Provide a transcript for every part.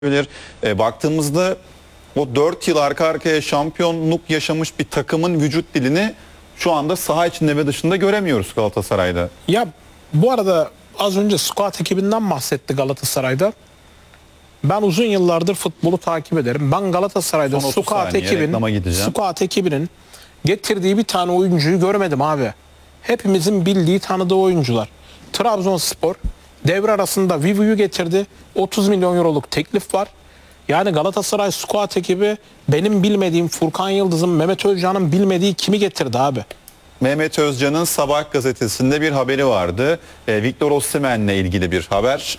Baktığımızda o 4 yıl arka arkaya şampiyonluk yaşamış bir takımın vücut dilini şu anda saha içinde ve dışında göremiyoruz Galatasaray'da. Ya bu arada az önce squad ekibinden bahsetti Galatasaray'da. Ben uzun yıllardır futbolu takip ederim. Ben Galatasaray'da Son 30 saniye reklama gideceğim. squad ekibinin getirdiği bir tane oyuncuyu görmedim abi. Hepimizin bildiği, tanıdığı oyuncular. Trabzonspor devre arasında Vivu'yu getirdi. 30 milyon euroluk teklif var. Yani Galatasaray squad ekibi benim bilmediğim, Furkan Yıldız'ın, Mehmet Özcan'ın bilmediği kimi getirdi abi? Mehmet Özcan'ın Sabah gazetesinde bir haberi vardı. Victor Osimhen'le ilgili bir haber.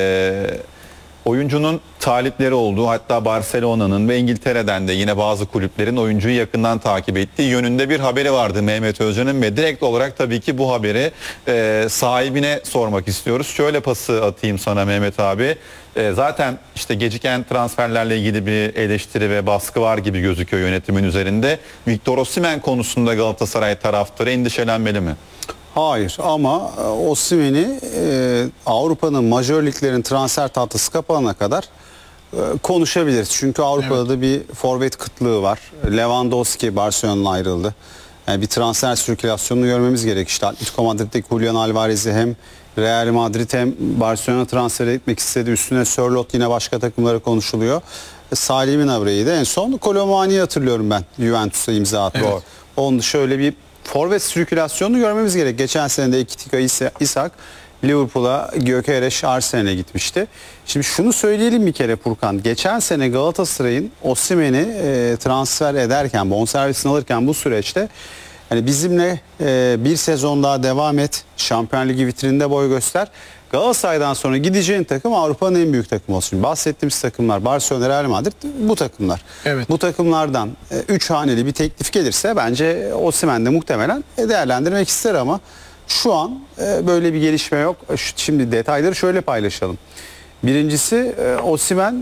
Oyuncunun talipleri olduğu, hatta Barcelona'nın ve İngiltere'den de yine bazı kulüplerin oyuncuyu yakından takip ettiği yönünde bir haberi vardı Mehmet Özcan'ın ve direkt olarak tabii ki bu haberi sahibine sormak istiyoruz. Şöyle pası atayım sana Mehmet abi. Zaten işte geciken transferlerle ilgili bir eleştiri ve baskı var gibi gözüküyor yönetimin üzerinde. Victor Osimhen konusunda Galatasaray taraftarı endişelenmeli mi? Hayır ama Osimhen'i Avrupa'nın majör liglerin transfer tahtası kapanana kadar konuşabiliriz. Çünkü Avrupa'da da bir forvet kıtlığı var. Lewandowski Barcelona'dan ayrıldı. Yani bir transfer sirkülasyonunu görmemiz gerek. İşte Atletico Madrid'deki Julian Alvarez'i hem Real Madrid hem Barcelona transfer etmek istedi. Üstüne Sörloth yine başka takımlara konuşuluyor. Salih Minabra'yı da en son Kolomani'yi hatırlıyorum ben. Juventus'a imza attı. Evet. Onun şöyle bir forvet sirkülasyonunu görmemiz gerek. Geçen sene de Ekitika İshak Liverpool'a, Gyökeres Arsenal'e gitmişti. Şimdi şunu söyleyelim bir kere Furkan. Geçen sene Galatasaray'ın Osimhen'i transfer ederken, bonservisini alırken bu süreçte hani bizimle bir sezon daha devam et, Şampiyonlar Ligi vitrininde boy göster. Galatasaray'dan sonra gideceğin takım Avrupa'nın en büyük takımı olsun. Bahsettiğimiz takımlar Barcelona, Real Madrid bu takımlar. Evet. Bu takımlardan 3 haneli bir teklif gelirse bence Osimhen de muhtemelen değerlendirmek ister ama şu an böyle bir gelişme yok. Şimdi detayları şöyle paylaşalım. Birincisi Osimhen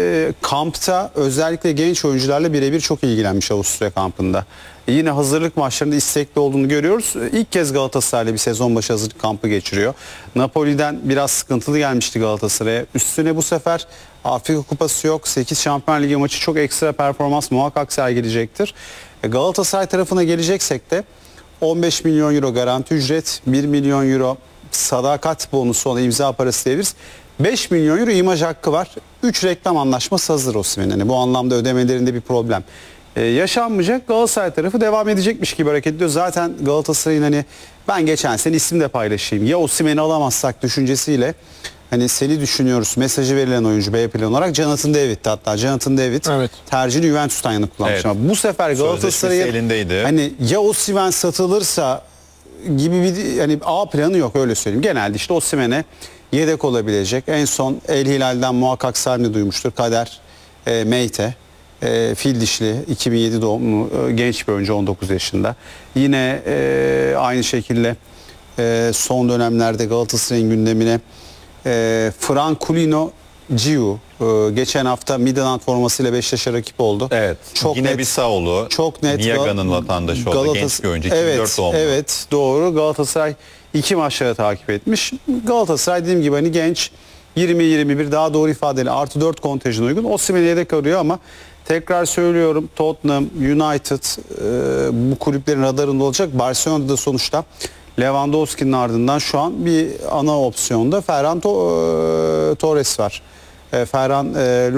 kampta özellikle genç oyuncularla birebir çok ilgilenmiş Avusturya kampında. Yine hazırlık maçlarında istekli olduğunu görüyoruz. İlk kez Galatasaray'la bir sezon başı hazırlık kampı geçiriyor. Napoli'den biraz sıkıntılı gelmişti Galatasaray'a. Üstüne bu sefer Afrika Kupası yok. 8 Şampiyonlar Ligi maçı çok ekstra performans muhakkak sergileyecektir. Galatasaray tarafına geleceksek de 15 milyon euro garanti ücret, 1 milyon euro sadakat bonusu olan imza parası diyebiliriz. 5 milyon euro imaj hakkı var. 3 reklam anlaşması hazır Osimhen'in. Yani bu anlamda ödemelerinde bir problem yaşanmayacak. Galatasaray tarafı devam edecekmiş gibi hareket ediyor. Zaten Galatasaray'ın hani ben geçen sene isim de paylaşayım. Ya Osimhen'i alamazsak düşüncesiyle hani seni düşünüyoruz mesajı verilen oyuncu B plan olarak Jonathan David'ti hatta. Jonathan David tercihini Juventus'tan yana kullanmış. Evet. Ama bu sefer Galatasaray'ın hani ya Osimhen satılırsa gibi bir hani A planı yok öyle söyleyeyim. Genelde işte Osimhen'e yedek olabilecek. En son El Hilal'den muhakkak sahibini duymuştur. Kader Meite. Fil dişli 2007 doğumlu genç bir oyuncu 19 yaşında. Yine aynı şekilde son dönemlerde Galatasaray'ın gündemine Franculino Giu geçen hafta Midland formasıyla Beşiktaş'a rakip oldu. Evet. Çok yine net, Bissau'lu. çok net. Niaga'nın vatandaşı oldu. Genç bir oyuncu. 2004 doğumlu. Evet doğru. Galatasaray 2 maçları takip etmiş. Galatasaray dediğim gibi hani genç 20-21 daha doğru ifadeli artı 4 kontenjan uygun. Osimhen'e yedek arıyor ama tekrar söylüyorum Tottenham, United bu kulüplerin radarında olacak. Barcelona'da da sonuçta Lewandowski'nin ardından şu an bir ana opsiyonda Ferran Torres var. Ferran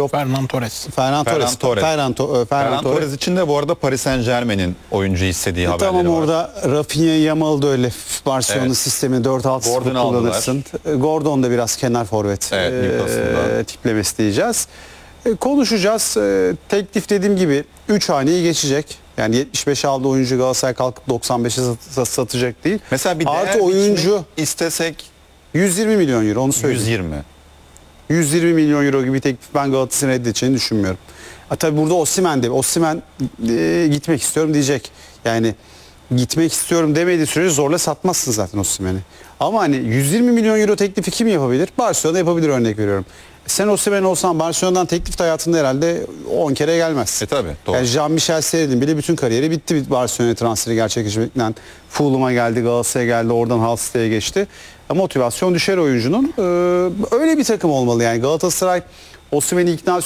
Torres için de bu arada Paris Saint-Germain'in oyuncu istediği haberleri var. Tamam orada Rafinha Yamal'ı da öyle Barcelona sistemi 4-6-0 kullanırsın. Gordon da biraz kenar forvet tiplemesi diyeceğiz. Konuşacağız. Teklif dediğim gibi 3 haneyi geçecek. Yani 75 aldığı oyuncu Galatasaray kalkıp 95'e satacak değil. Mesela bir artı oyuncu istesek 120 milyon euro onu söyleyeyim. 120 milyon euro gibi teklif ben Galatasaray'ın reddedeceğini düşünmüyorum. Tabii burada Osimhen de Osimhen gitmek istiyorum diyecek. Yani gitmek istiyorum demediği sürece zorla satmazsın zaten Osimhen'i. Ama hani 120 milyon euro teklifi kim yapabilir? Barcelona yapabilir örnek veriyorum. Sen Osimhen olsan Barcelona'dan teklif hayatında herhalde 10 kere gelmez. Tabii doğru. Yani Jean-Michel Serid'in bile bütün kariyeri bitti Barcelona transferi gerçekleşmekten. Fulham'a geldi, Galatasaray'a geldi, oradan Hull City'ye geçti. Motivasyon düşer oyuncunun. Öyle bir takım olmalı yani Galatasaray Osimhen'i ikna